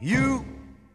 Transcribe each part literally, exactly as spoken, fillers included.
you.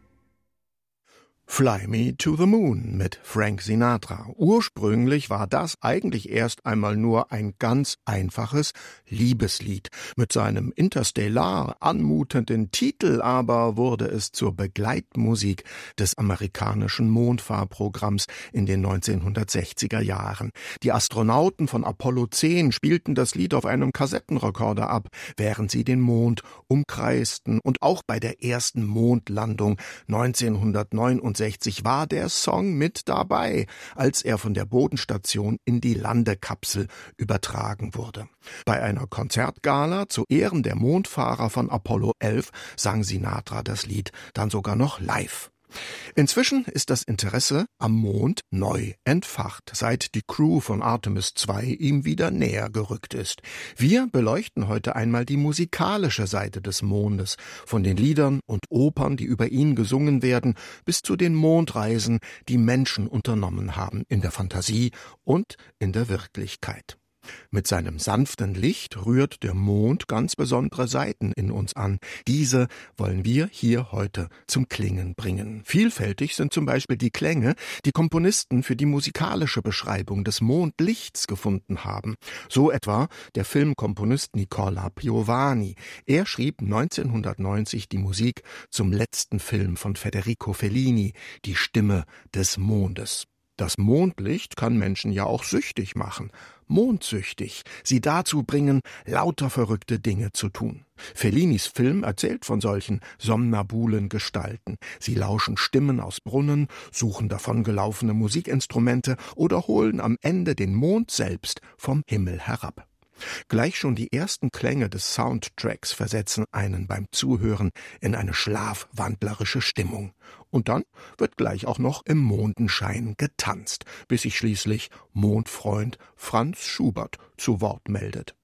Fly Me to the Moon mit Frank Sinatra. Ursprünglich war das eigentlich erst einmal nur ein ganz einfaches Liebeslied. Mit seinem interstellar anmutenden Titel aber wurde es zur Begleitmusik des amerikanischen Mondfahrprogramms in den neunzehnhundertsechziger Jahren. Die Astronauten von Apollo zehn spielten das Lied auf einem Kassettenrekorder ab, während sie den Mond umkreisten. Und auch bei der ersten Mondlandung neunzehnhundertneunundsechzig war der Song mit dabei, als er von der Bodenstation in die Landekapsel übertragen wurde. Bei einer Konzertgala zu Ehren der Mondfahrer von Apollo elf sang Sinatra das Lied dann sogar noch live. Inzwischen ist das Interesse am Mond neu entfacht, seit die Crew von Artemis zwei ihm wieder näher gerückt ist. Wir beleuchten heute einmal die musikalische Seite des Mondes, von den Liedern und Opern, die über ihn gesungen werden, bis zu den Mondreisen, die Menschen unternommen haben, in der Fantasie und in der Wirklichkeit. Mit seinem sanften Licht rührt der Mond ganz besondere Seiten in uns an. Diese wollen wir hier heute zum Klingen bringen. Vielfältig sind zum Beispiel die Klänge, die Komponisten für die musikalische Beschreibung des Mondlichts gefunden haben. So etwa der Filmkomponist Nicola Piovani. Er schrieb neunzehnhundertneunzig die Musik zum letzten Film von Federico Fellini, Die Stimme des Mondes. Das Mondlicht kann Menschen ja auch süchtig machen, mondsüchtig, sie dazu bringen, lauter verrückte Dinge zu tun. Fellinis Film erzählt von solchen somnabulen Gestalten. Sie lauschen Stimmen aus Brunnen, suchen davongelaufene Musikinstrumente oder holen am Ende den Mond selbst vom Himmel herab. Gleich schon die ersten Klänge des Soundtracks versetzen einen beim Zuhören in eine schlafwandlerische Stimmung. Und dann wird gleich auch noch im Mondenschein getanzt, bis sich schließlich Mondfreund Franz Schubert zu Wort meldet.